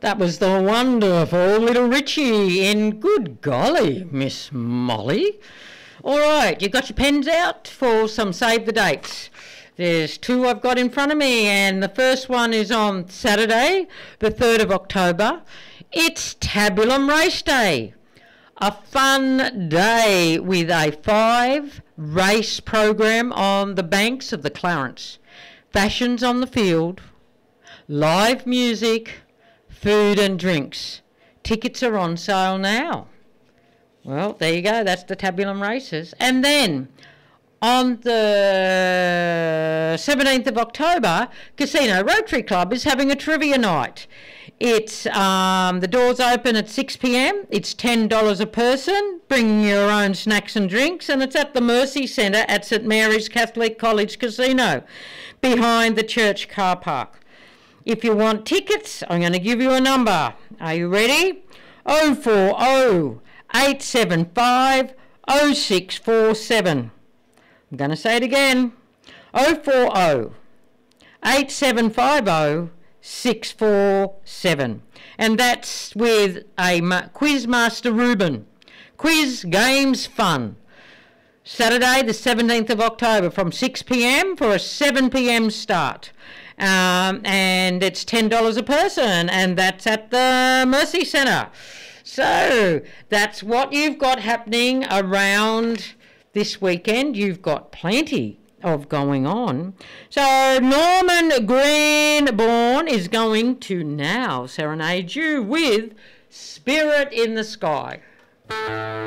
That was the wonderful Little Richie in Good Golly, Miss Molly. All right, you got your pens out for some Save the Dates. There's two I've got in front of me, and the first one is on Saturday, the 3rd of October. It's Tabulum Race Day. A fun day with a 5-race program on the banks of the Clarence. Fashions on the field, live music, food and drinks. Tickets are on sale now. Well, there you go. That's the Tabulum races. And then on the 17th of October, Casino Rotary Club is having a trivia night. It's the doors open at 6 p.m. It's $10 a person. Bring your own snacks and drinks, and it's at the Mercy Centre at St Mary's Catholic College Casino, behind the church car park. If you want tickets, I'm going to give you a number. Are you ready? 040 875 0647. I'm going to say it again. 040 8750 647. And that's with a Quizmaster Ruben. Quiz, games, fun. Saturday the 17th of October from 6 p.m. for a 7 p.m. start. And it's $10 a person, and that's at the Mercy Centre. So that's what you've got happening around this weekend. You've got plenty of going on. So Norman Greenbaum is going to now serenade you with Spirit in the Sky.